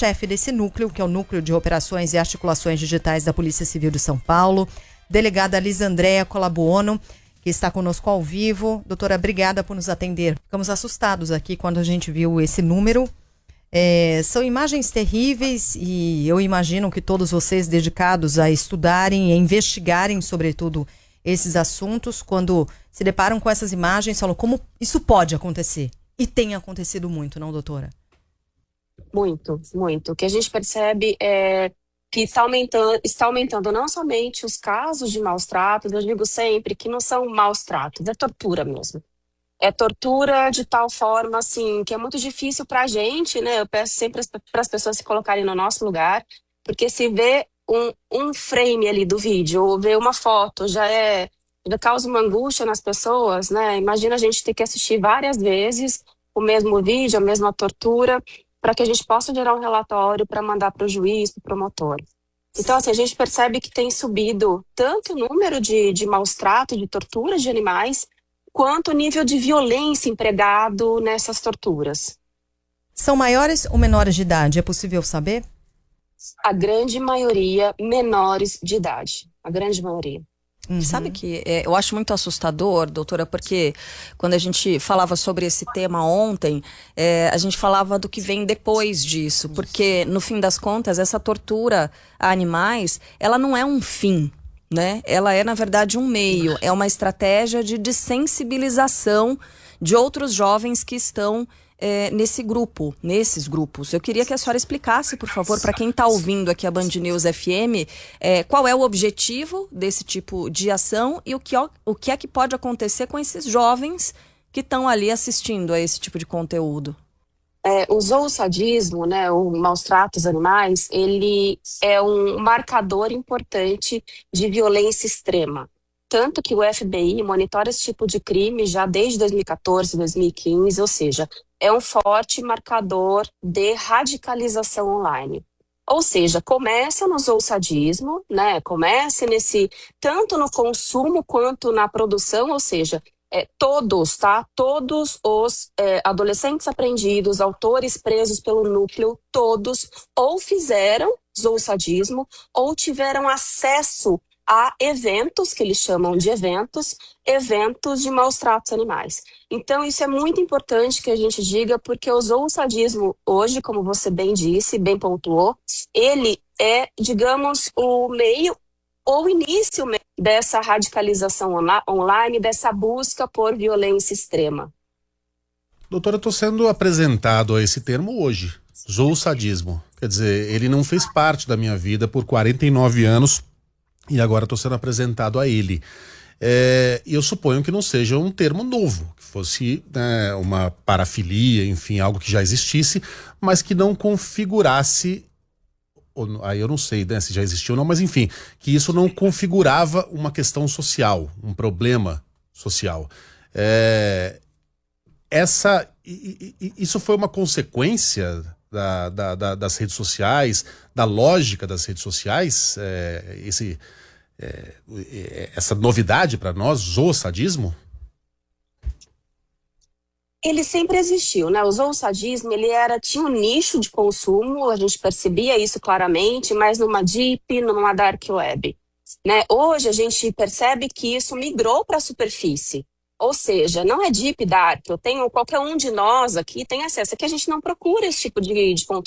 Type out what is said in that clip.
chefe desse núcleo, que é o Núcleo de Operações e Articulações Digitais da Polícia Civil de São Paulo, delegada Lisandréia Colabuono, que está conosco ao vivo. Doutora, obrigada por nos atender. Ficamos assustados aqui quando a gente viu esse número. São imagens terríveis e eu imagino que todos vocês dedicados a estudarem e a investigarem, sobretudo, esses assuntos, quando se deparam com essas imagens, falam como isso pode acontecer. E tem acontecido muito, não, doutora? Muito, muito. O que a gente percebe é que está aumentando não somente os casos de maus tratos, eu digo sempre que não são maus tratos, é tortura mesmo. É tortura de tal forma, assim, que é muito difícil para a gente, né? Eu peço sempre para as pessoas se colocarem no nosso lugar, porque se vê um frame ali do vídeo, ou vê uma foto, já causa uma angústia nas pessoas, né? Imagina a gente ter que assistir várias vezes o mesmo vídeo, a mesma tortura, para que a gente possa gerar um relatório para mandar para o juiz, para o promotor. Então, assim, a gente percebe que tem subido tanto o número de maus tratos, de torturas de animais, quanto o nível de violência empregado nessas torturas. São maiores ou menores de idade? É possível saber? A grande maioria menores de idade. A grande maioria. Sabe que eu acho muito assustador, doutora, porque quando a gente falava sobre esse tema ontem, a gente falava do que vem depois disso, porque no fim das contas essa tortura a animais, ela não é um fim, né? Ela é na verdade um meio, é uma estratégia de desensibilização de outros jovens que estão nesses grupos. Eu queria que a senhora explicasse, por favor, para quem está ouvindo aqui a Band News FM, qual é o objetivo desse tipo de ação e o que é que pode acontecer com esses jovens que estão ali assistindo a esse tipo de conteúdo. O zoosadismo, né, o maus tratos animais, ele é um marcador importante de violência extrema. Tanto que o FBI monitora esse tipo de crime já desde 2014, 2015, ou seja, é um forte marcador de radicalização online. Ou seja, começa no zoosadismo, né? Começa tanto no consumo quanto na produção, ou seja, todos os adolescentes apreendidos, autores presos pelo núcleo, todos ou fizeram zoosadismo ou tiveram acesso a eventos, que eles chamam de eventos de maus tratos animais. Então, isso é muito importante que a gente diga, porque o zoosadismo hoje, como você bem disse, bem pontuou, ele é, digamos, o meio ou o início dessa radicalização online, dessa busca por violência extrema. Doutora, eu estou sendo apresentado a esse termo hoje, zoosadismo. Quer dizer, ele não fez parte da minha vida por 49 anos, e agora estou sendo apresentado a ele. E eu suponho que não seja um termo novo, que fosse uma parafilia, enfim, algo que já existisse, mas que não configurasse, aí eu não sei, né, se já existiu ou não, mas enfim, que isso não configurava uma questão social, um problema social. Isso foi uma consequência das redes sociais, da lógica das redes sociais, essa novidade para nós, zoosadismo? Ele sempre existiu, né? O zoosadismo, tinha um nicho de consumo, a gente percebia isso claramente, mas numa deep, numa dark web, né? Hoje a gente percebe que isso migrou para a superfície. Ou seja, não é deep dark, qualquer um de nós aqui tem acesso, é que a gente não procura esse tipo de conteúdo.